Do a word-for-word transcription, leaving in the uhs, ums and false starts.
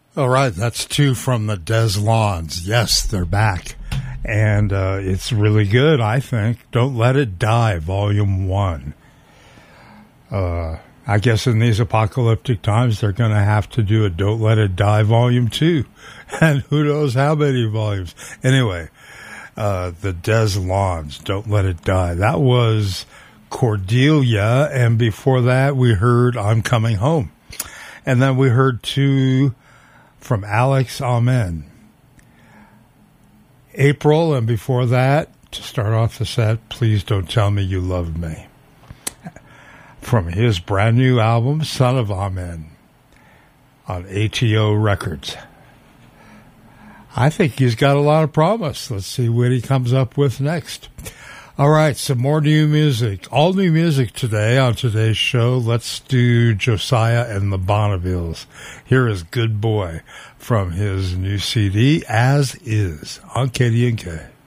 All right, that's two from the Des Lawns. Yes, they're back. And uh, it's really good, I think. Don't Let It Die, Volume one. Uh, I guess in these apocalyptic times, they're going to have to do a Don't Let It Die, Volume two. And who knows how many volumes. Anyway, uh, the Des Lawns, Don't Let It Die. That was Cordelia, and before that, we heard I'm Coming Home. And then we heard two from Alex Amen. April, and before that, to start off the set, Please Don't Tell Me You Loved Me. From his brand new album, Son of Amen, on A T O Records. I think he's got a lot of promise. Let's see what he comes up with next. All right, some more new music. All new music today on today's show. Let's do Josiah and the Bonnevilles. Here is Good Boy from his new C D, As Is, on K D N K.